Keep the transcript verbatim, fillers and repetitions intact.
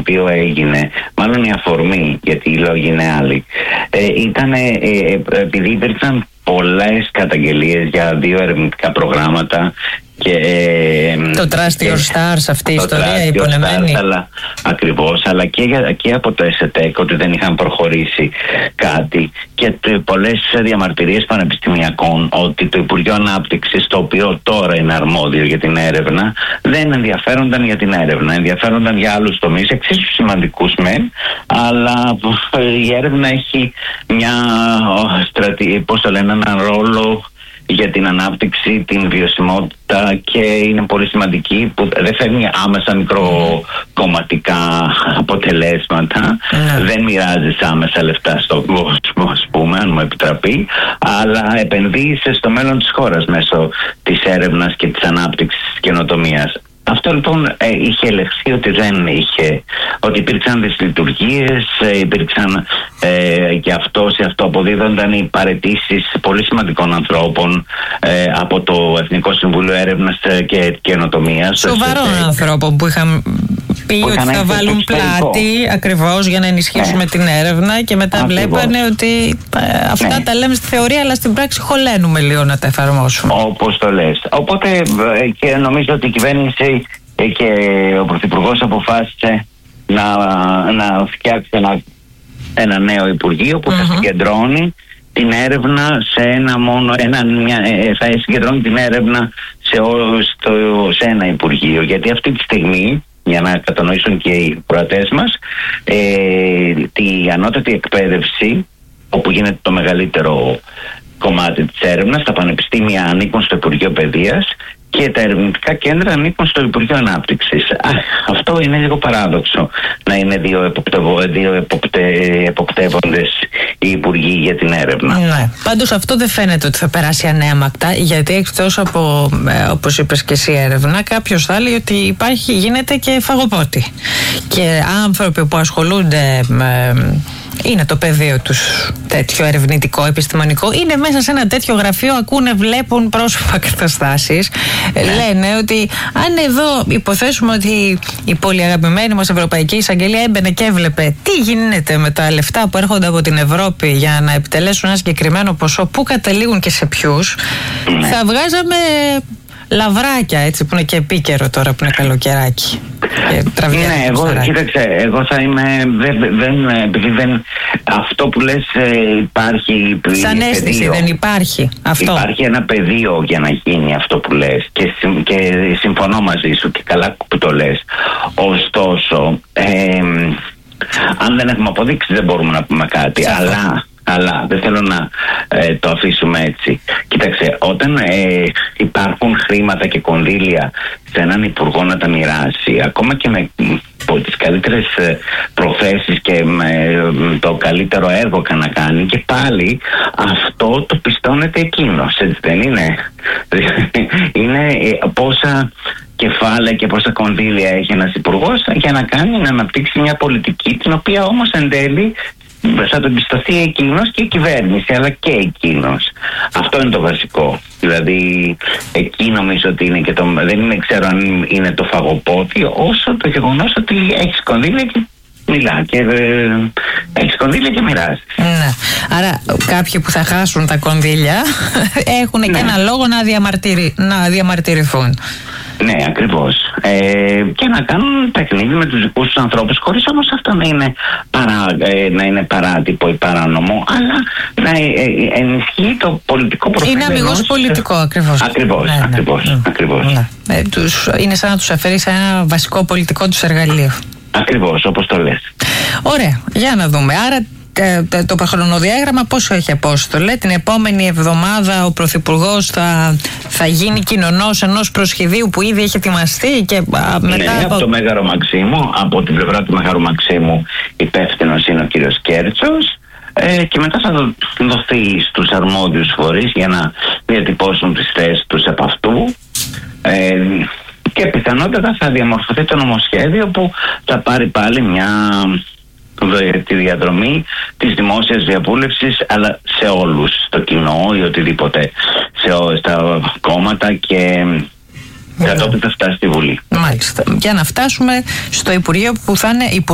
οποίο έγινε, μάλλον η αφορμή, γιατί οι λόγοι είναι άλλοι, ε, ήταν ε, ε, επειδή υπήρξαν πολλές καταγγελίες για δύο ερευνητικά προγράμματα. Και, ε, το Trust Your Stars, αυτή η ιστορία, η πολεμένη. Αλλά, ακριβώς, αλλά και, και από το ΕΣΕΤΕΚ ότι δεν είχαν προχωρήσει κάτι, και πολλές διαμαρτυρίες πανεπιστημιακών ότι το Υπουργείο Ανάπτυξης, το οποίο τώρα είναι αρμόδιο για την έρευνα, δεν ενδιαφέρονταν για την έρευνα, ενδιαφέρονταν για άλλους τομείς, εξίσου σημαντικούς μεν, αλλά η έρευνα έχει μια, στρατη, πώς το λένε, έναν ρόλο για την ανάπτυξη, την βιωσιμότητα, και είναι πολύ σημαντική, που δεν φέρνει άμεσα μικροκομματικά αποτελέσματα, mm. δεν μοιράζει άμεσα λεφτά στον κόσμο, ας πούμε, αν μου επιτραπεί, αλλά επενδύει στο μέλλον της χώρας μέσω της έρευνας και της ανάπτυξης της καινοτομίας. Αυτό λοιπόν ε, είχε ελεγχθεί ότι δεν είχε, ότι υπήρξαν δυσλειτουργίες, ε, υπήρξαν ε, και αυτό σε αυτό αποδίδονταν οι παραιτήσεις πολύ σημαντικών ανθρώπων ε, από το Εθνικό Συμβούλιο Έρευνας και Καινοτομίας. Σοβαρών ανθρώπων που είχαν πει που ότι είχαν θα βάλουν πλάτη ακριβώς για να ενισχύσουμε ναι. την έρευνα, και μετά ακριβώς. βλέπανε ότι ε, αυτά ναι. τα λέμε στη θεωρία, αλλά στην πράξη χωλένουμε λίγο να τα εφαρμόσουμε. Όπως το λες. Οπότε ε, και νομίζω ότι η κυβέρνηση και ο Πρωθυπουργός αποφάσισε να, να φτιάξει ένα, ένα νέο Υπουργείο που θα mm-hmm. συγκεντρώνει την έρευνα σε ένα μόνο, ένα, μια, θα συγκεντρώνει την έρευνα σε, όλο, στο, σε ένα Υπουργείο, γιατί αυτή τη στιγμή, για να κατανοήσουν και οι προατές μας, ε, τη ανώτατη εκπαίδευση, όπου γίνεται το μεγαλύτερο κομμάτι της έρευνας, τα πανεπιστήμια ανήκουν στο Υπουργείο Παιδείας και τα ερευνητικά κέντρα ανήκουν στο Υπουργείο Ανάπτυξης. Α, αυτό είναι λίγο παράδοξο, να είναι δύο, εποπτευο, δύο εποπτε, εποπτεύοντες οι υπουργοί για την έρευνα. Ναι. Πάντως αυτό δεν φαίνεται ότι θα περάσει ανέμακτα, γιατί εκτός από, ε, όπως είπες και εσύ, έρευνα, κάποιος θα λέει ότι υπάρχει, γίνεται και φαγοπότη. Και άνθρωποι που ασχολούνται με... είναι το πεδίο τους τέτοιο ερευνητικό, επιστημονικό, είναι μέσα σε ένα τέτοιο γραφείο, ακούνε, βλέπουν πρόσωπα καταστάσεις, ναι. λένε ότι αν εδώ υποθέσουμε ότι η πολύ αγαπημένη μας Ευρωπαϊκή Εισαγγελία έμπαινε και έβλεπε τι γίνεται με τα λεφτά που έρχονται από την Ευρώπη για να επιτελέσουν ένα συγκεκριμένο ποσό, πού καταλήγουν και σε ποιους, ναι. θα βγάζαμε λαβράκια, έτσι, που είναι και επίκαιρο τώρα που είναι καλοκαιράκι. Ναι, εγώ, κοίταξε, εγώ θα είμαι, δεν, δεν, επειδή δεν, αυτό που λες ε, υπάρχει σαν αίσθηση, πεδίο, δεν υπάρχει αυτό. Υπάρχει ένα πεδίο για να γίνει αυτό που λες, και, και συμφωνώ μαζί σου, και καλά που το λες. Ωστόσο, ε, αν δεν έχουμε αποδείξει δεν μπορούμε να πούμε κάτι, Σαφώ. αλλά αλλά δεν θέλω να ε, το αφήσουμε έτσι. Κοίταξε, όταν ε, υπάρχουν χρήματα και κονδύλια σε έναν υπουργό να τα μοιράσει, ακόμα και με από τις καλύτερες προθέσεις και με το καλύτερο έργο καν να κάνει, και πάλι αυτό το πιστώνεται εκείνος, έτσι δεν είναι? Είναι πόσα κεφάλαια και πόσα κονδύλια έχει ένας υπουργός για να κάνει, να αναπτύξει μια πολιτική, την οποία όμως εν τέλει θα το εμπιστοθεί εκείνος και η κυβέρνηση, αλλά και εκείνος. Αυτό είναι το βασικό. Δηλαδή, εκεί νομίζω ότι είναι και το. Δεν είναι, ξέρω αν είναι το φαγοπότη, όσο το γεγονός ότι έχεις κονδύλια και μιλά. Και ε, έχεις κονδύλια και μοιράζει. Ναι. Άρα, κάποιοι που θα χάσουν τα κονδύλια έχουν ναι. και ένα λόγο να, διαμαρτυρη, να διαμαρτυρηθούν. Ναι, ακριβώς. Ε, και να κάνουν παιχνίδι με τους δικούς τους ανθρώπους, χωρίς όμως αυτό να είναι, παρά, ε, να είναι παράτυπο ή παράνομο, αλλά να ε, ε, ενισχύει το πολιτικό προφίλ. Είναι αμιγώς πολιτικό, ακριβώς. Ακριβώς, ναι, ακριβώς, ναι, ακριβώς. Ναι. Ε, τους, είναι σαν να τους αφαιρεί σε ένα βασικό πολιτικό τους εργαλείο. Ακριβώς, όπως το λες. Ωραία, για να δούμε. Άρα το χρονοδιάγραμμα πόσο έχει, Απόστολε? Την επόμενη εβδομάδα ο Πρωθυπουργός θα, θα γίνει κοινωνός ενός προσχεδίου που ήδη έχει ετοιμαστεί και α, μετά ναι, από... από το Μέγαρο Μαξίμου, από την πλευρά του Μέγαρου Μαξίμου υπεύθυνος είναι ο κύριος Κέρτσος, ε, και μετά θα δοθεί στους αρμόδιους φορείς για να διατυπώσουν τις θέσεις τους από αυτού, ε, και πιθανότατα θα διαμορφωθεί το νομοσχέδιο που θα πάρει πάλι μια... τη διαδρομή της δημόσιας διαβούλευσης, αλλά σε όλους, στο κοινό ή οτιδήποτε, σε, στα κόμματα, και κατόπιν θα φτάσει στη Βουλή. Μάλιστα. Για να φτάσουμε στο Υπουργείο που θα είναι